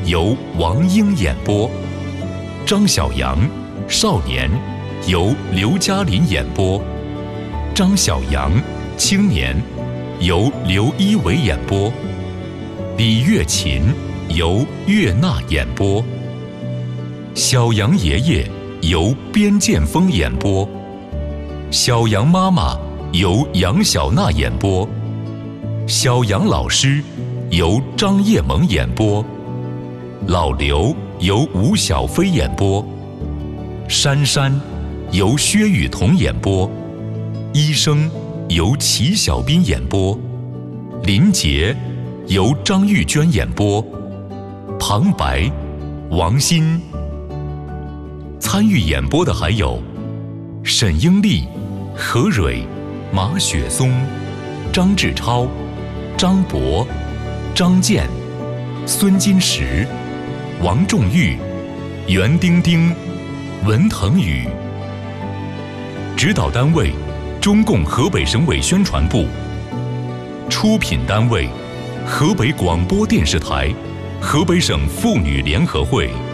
由王英演播；张小阳，少年，由刘嘉林演播；张小阳，青年，由刘一伟演播；李月琴，由岳娜演播；小杨爷爷，由边建峰演播；小杨妈妈，由杨小娜演播；小杨老师，由张叶萌演播；老刘由吴小飞演播；珊珊由薛雨桐演播；医生由齐小斌演播；林杰由张玉娟演播；旁白王鑫。参与演播的还有沈英丽、何蕊、马雪松、张志超、张博、张健、孙金石、王仲玉、袁丁丁、文腾宇。指导单位中共河北省委宣传部。出品单位河北广播电视台、河北省妇女联合会。